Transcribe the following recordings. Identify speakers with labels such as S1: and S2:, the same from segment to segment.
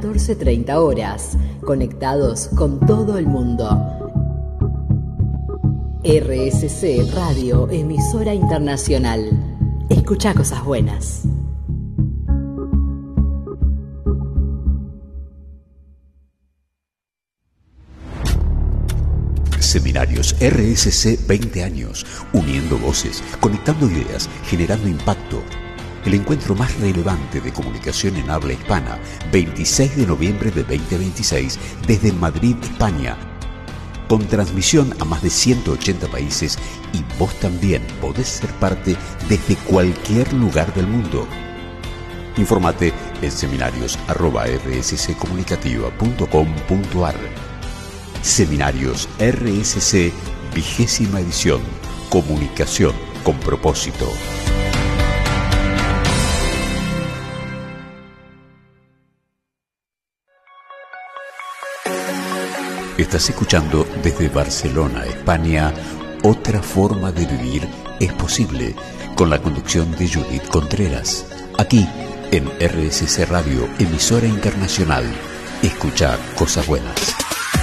S1: 14:30 horas, conectados con todo el mundo. RSC Radio, emisora internacional. Escucha cosas buenas.
S2: Seminarios RSC 20 años, uniendo voces, conectando ideas, generando impacto. El encuentro más relevante de comunicación en habla hispana, 26 de noviembre de 2026, desde Madrid, España. Con transmisión a más de 180 países y vos también podés ser parte desde cualquier lugar del mundo. Infórmate en seminarios@rsccomunicativa.com.ar. Seminarios RSC, 20ª edición. Comunicación con propósito. Estás escuchando desde Barcelona, España, Otra forma de vivir es posible, con la conducción de Judith Contreras. Aquí, en RSC Radio, emisora internacional. Escucha cosas buenas.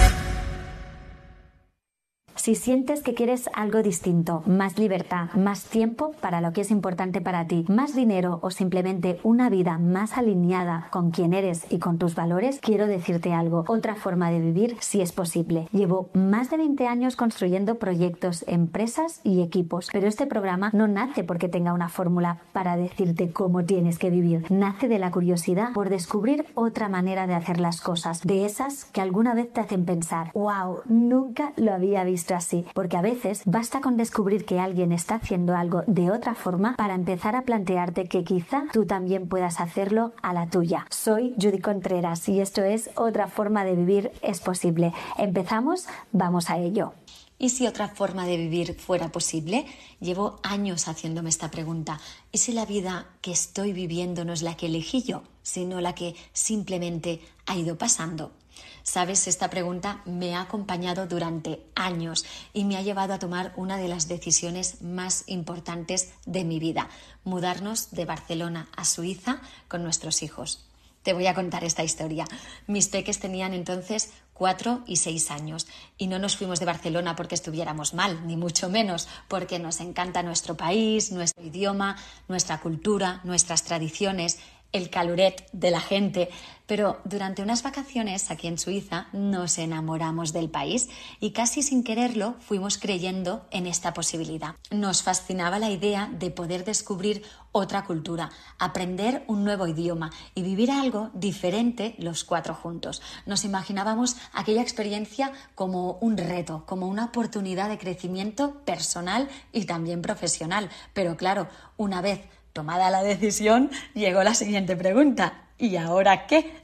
S3: Si sientes que quieres algo distinto, más libertad, más tiempo para lo que es importante para ti, más dinero o simplemente una vida más alineada con quién eres y con tus valores, quiero decirte algo. Otra forma de vivir sí es posible. Llevo más de 20 años construyendo proyectos, empresas y equipos, pero este programa no nace porque tenga una fórmula para decirte cómo tienes que vivir. Nace de la curiosidad por descubrir otra manera de hacer las cosas, de esas que alguna vez te hacen pensar, wow, nunca lo había visto así, porque a veces basta con descubrir que alguien está haciendo algo de otra forma para empezar a plantearte que quizá tú también puedas hacerlo a la tuya. Soy Judith Contreras y esto es Otra forma de vivir es posible. ¿Empezamos? Vamos a ello.
S4: ¿Y si otra forma de vivir fuera posible? Llevo años haciéndome esta pregunta. ¿Y si la vida que estoy viviendo no es la que elegí yo, sino la que simplemente ha ido pasando? Sabes, esta pregunta me ha acompañado durante años y me ha llevado a tomar una de las decisiones más importantes de mi vida: mudarnos de Barcelona a Suiza con nuestros hijos. Te voy a contar esta historia. Mis peques tenían entonces 4 y 6 años y no nos fuimos de Barcelona porque estuviéramos mal, ni mucho menos, porque nos encanta nuestro país, nuestro idioma, nuestra cultura, nuestras tradiciones, el caluret de la gente, pero durante unas vacaciones aquí en Suiza nos enamoramos del país y casi sin quererlo fuimos creyendo en esta posibilidad. Nos fascinaba la idea de poder descubrir otra cultura, aprender un nuevo idioma y vivir algo diferente los 4 juntos. Nos imaginábamos aquella experiencia como un reto, como una oportunidad de crecimiento personal y también profesional. Pero claro, una vez tomada la decisión, llegó la siguiente pregunta: ¿y ahora qué?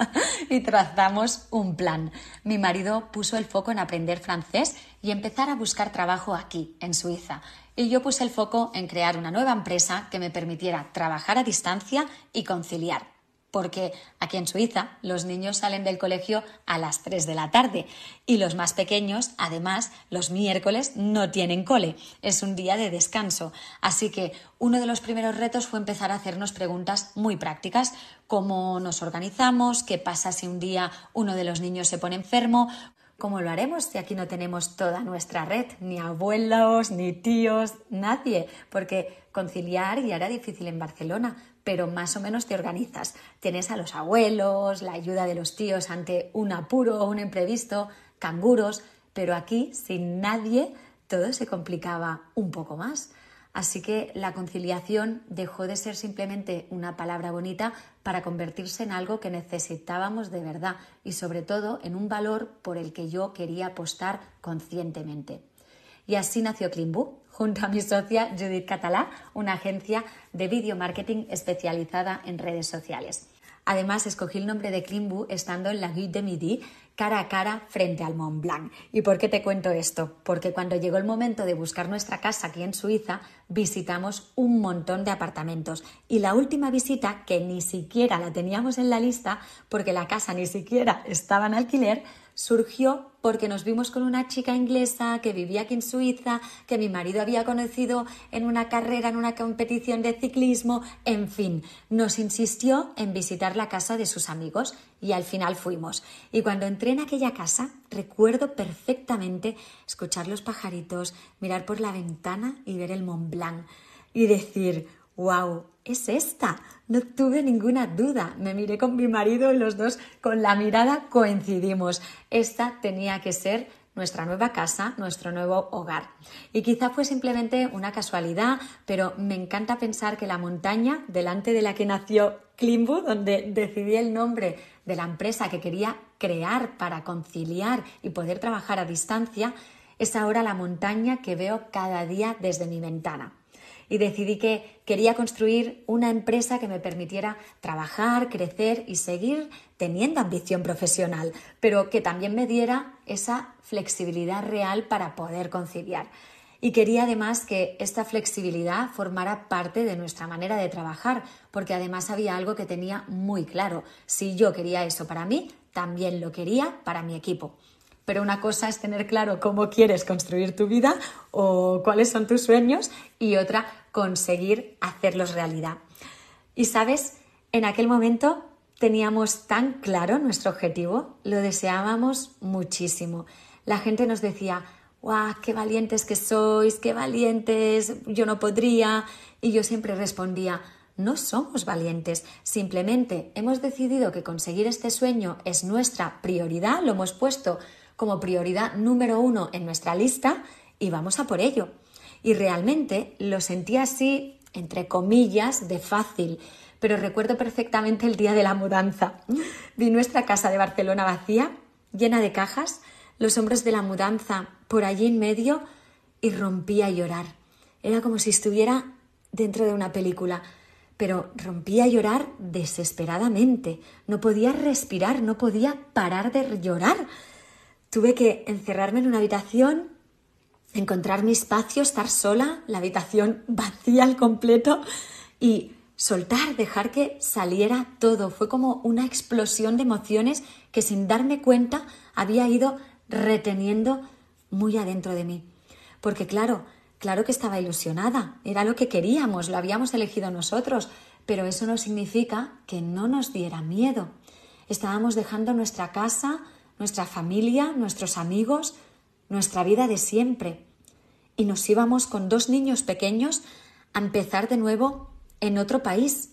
S4: Y trazamos un plan. Mi marido puso el foco en aprender francés y empezar a buscar trabajo aquí, en Suiza. Y yo puse el foco en crear una nueva empresa que me permitiera trabajar a distancia y conciliar. Porque aquí en Suiza los niños salen del colegio a las 3 de la tarde y los más pequeños, además, los miércoles no tienen cole. Es un día de descanso. Así que uno de los primeros retos fue empezar a hacernos preguntas muy prácticas: cómo nos organizamos, qué pasa si un día uno de los niños se pone enfermo, cómo lo haremos si aquí no tenemos toda nuestra red, ni abuelos, ni tíos, nadie, porque conciliar ya era difícil en Barcelona, pero más o menos te organizas. Tienes a los abuelos, la ayuda de los tíos ante un apuro o un imprevisto, canguros, pero aquí, sin nadie, todo se complicaba un poco más. Así que la conciliación dejó de ser simplemente una palabra bonita para convertirse en algo que necesitábamos de verdad y sobre todo en un valor por el que yo quería apostar conscientemente. Y así nació Cleanboo, junto a mi socia Judith Català, una agencia de video marketing especializada en redes sociales. Además, escogí el nombre de Cleanboo estando en la Rue de Midi, cara a cara frente al Mont Blanc. ¿Y por qué te cuento esto? Porque cuando llegó el momento de buscar nuestra casa aquí en Suiza, visitamos un montón de apartamentos. Y la última visita, que ni siquiera la teníamos en la lista, porque la casa ni siquiera estaba en alquiler, surgió porque nos vimos con una chica inglesa que vivía aquí en Suiza, que mi marido había conocido en una carrera, en una competición de ciclismo, en fin, nos insistió en visitar la casa de sus amigos y al final fuimos. Y cuando entré en aquella casa, recuerdo perfectamente escuchar los pajaritos, mirar por la ventana y ver el Mont Blanc y decir: ¡wow! Es esta. No tuve ninguna duda. Me miré con mi marido y los dos con la mirada coincidimos. Esta tenía que ser nuestra nueva casa, nuestro nuevo hogar. Y quizá fue simplemente una casualidad, pero me encanta pensar que la montaña delante de la que nació Klimbu, donde decidí el nombre de la empresa que quería crear para conciliar y poder trabajar a distancia, es ahora la montaña que veo cada día desde mi ventana. Y decidí que quería construir una empresa que me permitiera trabajar, crecer y seguir teniendo ambición profesional, pero que también me diera esa flexibilidad real para poder conciliar. Y quería además que esta flexibilidad formara parte de nuestra manera de trabajar, porque además había algo que tenía muy claro. Si yo quería eso para mí, también lo quería para mi equipo. Pero una cosa es tener claro cómo quieres construir tu vida o cuáles son tus sueños y otra, conseguir hacerlos realidad. Y sabes, en aquel momento teníamos tan claro nuestro objetivo, lo deseábamos muchísimo. La gente nos decía: ¡guau, qué valientes que sois, qué valientes, yo no podría! Y yo siempre respondía: no somos valientes, simplemente hemos decidido que conseguir este sueño es nuestra prioridad, lo hemos puesto como prioridad número 1 en nuestra lista y vamos a por ello. Y realmente lo sentí así, entre comillas, de fácil, pero recuerdo perfectamente el día de la mudanza. Vi nuestra casa de Barcelona vacía, llena de cajas, los hombros de la mudanza por allí en medio y rompí a llorar. Era como si estuviera dentro de una película, pero rompí a llorar desesperadamente. No podía respirar, no podía parar de llorar. Tuve que encerrarme en una habitación, encontrar mi espacio, estar sola, la habitación vacía al completo y soltar, dejar que saliera todo. Fue como una explosión de emociones que sin darme cuenta había ido reteniendo muy adentro de mí. Porque claro que estaba ilusionada, era lo que queríamos, lo habíamos elegido nosotros, pero eso no significa que no nos diera miedo. Estábamos dejando nuestra casa, nuestra familia, nuestros amigos, nuestra vida de siempre. Y nos íbamos con 2 niños pequeños a empezar de nuevo en otro país.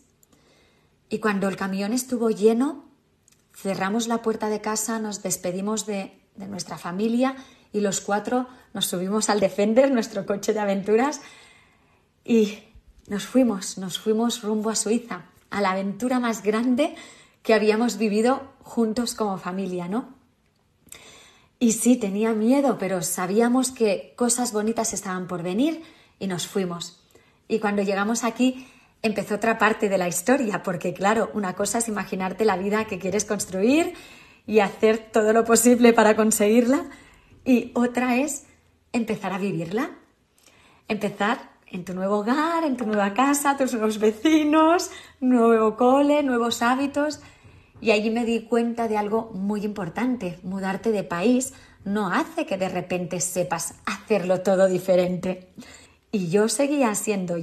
S4: Y cuando el camión estuvo lleno, cerramos la puerta de casa, nos despedimos de nuestra familia y los 4 nos subimos al Defender, nuestro coche de aventuras, y nos fuimos rumbo a Suiza, a la aventura más grande que habíamos vivido juntos como familia, ¿no? Y sí, tenía miedo, pero sabíamos que cosas bonitas estaban por venir y nos fuimos. Y cuando llegamos aquí empezó otra parte de la historia, porque claro, una cosa es imaginarte la vida que quieres construir y hacer todo lo posible para conseguirla, y otra es empezar a vivirla. Empezar en tu nuevo hogar, en tu nueva casa, tus nuevos vecinos, nuevo cole, nuevos hábitos. Y allí me di cuenta de algo muy importante. Mudarte de país no hace que de repente sepas hacerlo todo diferente. Y yo seguía siendo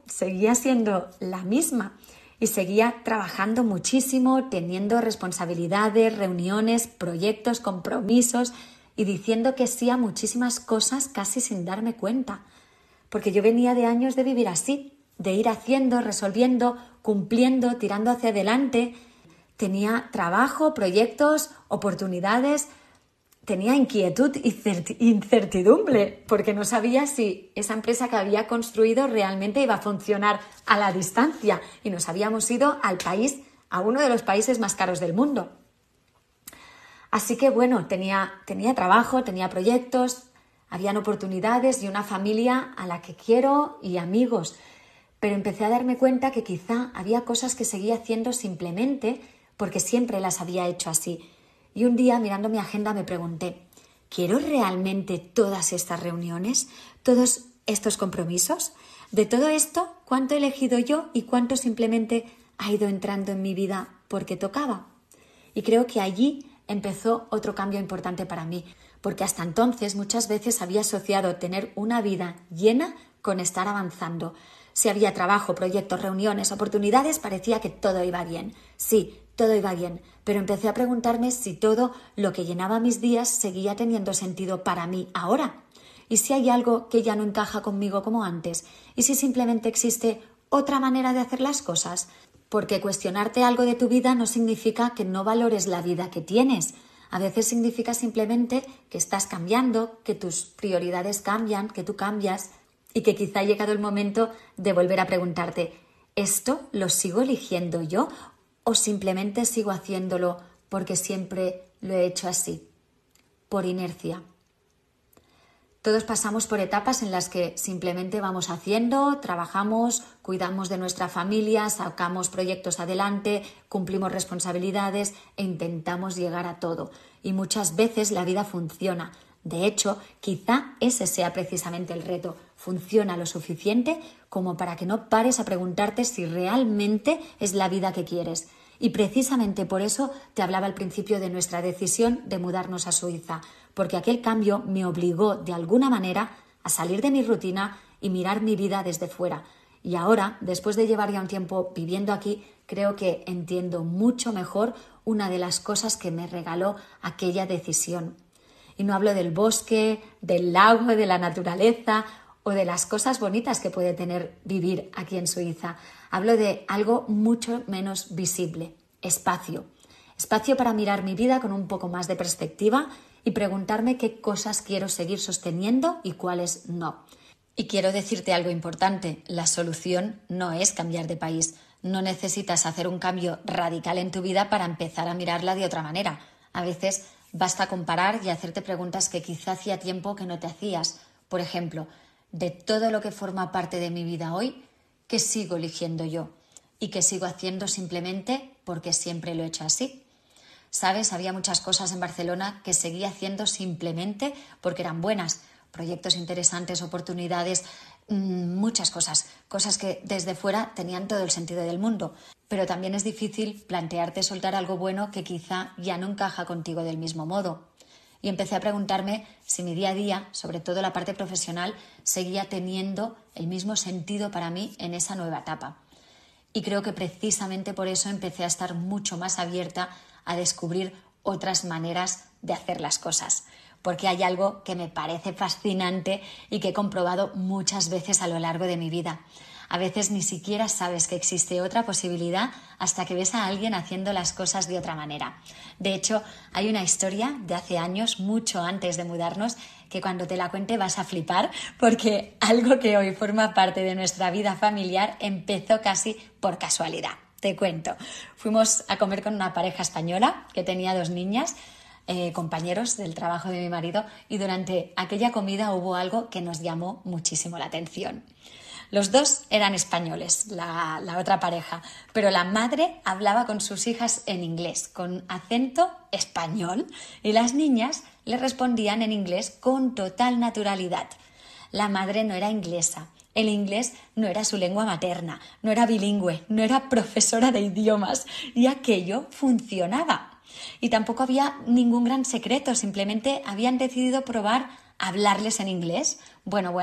S4: la misma y seguía trabajando muchísimo, teniendo responsabilidades, reuniones, proyectos, compromisos y diciendo que sí a muchísimas cosas casi sin darme cuenta. Porque yo venía de años de vivir así, de ir haciendo, resolviendo, cumpliendo, tirando hacia adelante. Tenía trabajo, proyectos, oportunidades, tenía inquietud y incertidumbre porque no sabía si esa empresa que había construido realmente iba a funcionar a la distancia, y nos habíamos ido al país, a uno de los países más caros del mundo. Así que bueno, tenía trabajo, tenía proyectos, habían oportunidades y una familia a la que quiero y amigos, pero empecé a darme cuenta que quizá había cosas que seguía haciendo simplemente porque siempre las había hecho así. Y un día, mirando mi agenda, me pregunté: ¿quiero realmente todas estas reuniones? ¿Todos estos compromisos? De todo esto, ¿cuánto he elegido yo y cuánto simplemente ha ido entrando en mi vida porque tocaba? Y creo que allí empezó otro cambio importante para mí, porque hasta entonces muchas veces había asociado tener una vida llena con estar avanzando. Si había trabajo, proyectos, reuniones, oportunidades, parecía que todo iba bien. Sí, todo iba bien, pero empecé a preguntarme si todo lo que llenaba mis días seguía teniendo sentido para mí ahora. ¿Y si hay algo que ya no encaja conmigo como antes? ¿Y si simplemente existe otra manera de hacer las cosas? Porque cuestionarte algo de tu vida no significa que no valores la vida que tienes. A veces significa simplemente que estás cambiando, que tus prioridades cambian, que tú cambias y que quizá ha llegado el momento de volver a preguntarte, ¿esto lo sigo eligiendo yo o simplemente sigo haciéndolo porque siempre lo he hecho así, por inercia? Todos pasamos por etapas en las que simplemente vamos haciendo, trabajamos, cuidamos de nuestra familia, sacamos proyectos adelante, cumplimos responsabilidades e intentamos llegar a todo. Y muchas veces la vida funciona. De hecho, quizá ese sea precisamente el reto. Funciona lo suficiente como para que no pares a preguntarte si realmente es la vida que quieres. Y precisamente por eso te hablaba al principio de nuestra decisión de mudarnos a Suiza, porque aquel cambio me obligó de alguna manera a salir de mi rutina y mirar mi vida desde fuera. Y ahora, después de llevar ya un tiempo viviendo aquí, creo que entiendo mucho mejor una de las cosas que me regaló aquella decisión. Y no hablo del bosque, del lago, de la naturaleza o de las cosas bonitas que puede tener vivir aquí en Suiza. Hablo de algo mucho menos visible, espacio. Espacio para mirar mi vida con un poco más de perspectiva y preguntarme qué cosas quiero seguir sosteniendo y cuáles no. Y quiero decirte algo importante, la solución no es cambiar de país. No necesitas hacer un cambio radical en tu vida para empezar a mirarla de otra manera. A veces basta comparar y hacerte preguntas que quizá hacía tiempo que no te hacías. Por ejemplo, de todo lo que forma parte de mi vida hoy, ¿qué sigo eligiendo yo? ¿Y qué sigo haciendo simplemente porque siempre lo he hecho así? ¿Sabes? Había muchas cosas en Barcelona que seguía haciendo simplemente porque eran buenas. Proyectos interesantes, oportunidades, muchas cosas que desde fuera tenían todo el sentido del mundo. Pero también es difícil plantearte soltar algo bueno que quizá ya no encaja contigo del mismo modo. Y empecé a preguntarme si mi día a día, sobre todo la parte profesional, seguía teniendo el mismo sentido para mí en esa nueva etapa. Y creo que precisamente por eso empecé a estar mucho más abierta a descubrir otras maneras de hacer las cosas. Porque hay algo que me parece fascinante y que he comprobado muchas veces a lo largo de mi vida. A veces ni siquiera sabes que existe otra posibilidad hasta que ves a alguien haciendo las cosas de otra manera. De hecho, hay una historia de hace años, mucho antes de mudarnos, que cuando te la cuente vas a flipar, porque algo que hoy forma parte de nuestra vida familiar empezó casi por casualidad. Te cuento. Fuimos a comer con una pareja española que tenía 2 niñas, compañeros del trabajo de mi marido, y durante aquella comida hubo algo que nos llamó muchísimo la atención. Los 2 eran españoles, la otra pareja, pero la madre hablaba con sus hijas en inglés, con acento español, y las niñas le respondían en inglés con total naturalidad. La madre no era inglesa, el inglés no era su lengua materna, no era bilingüe, no era profesora de idiomas, y aquello funcionaba. Y tampoco había ningún gran secreto, simplemente habían decidido probar a hablarles en inglés. Bueno,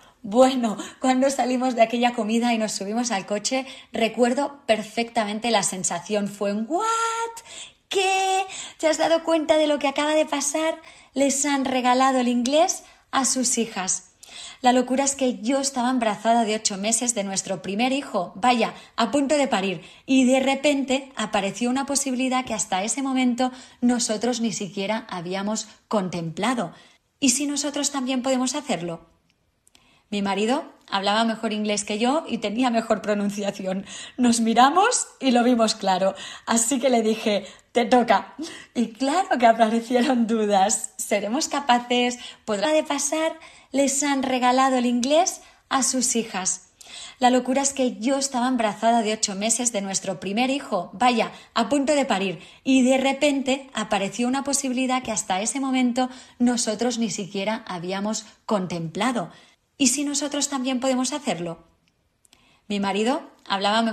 S4: cuando salimos de aquella comida y nos subimos al coche, recuerdo perfectamente la sensación. Fue un ¿what? ¿Qué? ¿Te has dado cuenta de lo que acaba de pasar? Les han regalado el inglés a sus hijas. La locura es que yo estaba embarazada de 8 meses de nuestro primer hijo, vaya, a punto de parir, y de repente apareció una posibilidad que hasta ese momento nosotros ni siquiera habíamos contemplado. ¿Y si nosotros también podemos hacerlo? Mi marido hablaba mejor inglés que yo y tenía mejor pronunciación. Nos miramos y lo vimos claro, así que le dije, te toca. Y claro que aparecieron dudas. ¿Seremos capaces? ¿Podrá de pasar? Les han regalado el inglés a sus hijas. La locura es que yo estaba embarazada de 8 meses de nuestro primer hijo, vaya, a punto de parir, y de repente apareció una posibilidad que hasta ese momento nosotros ni siquiera habíamos contemplado. ¿Y si nosotros también podemos hacerlo? Mi marido hablaba mejor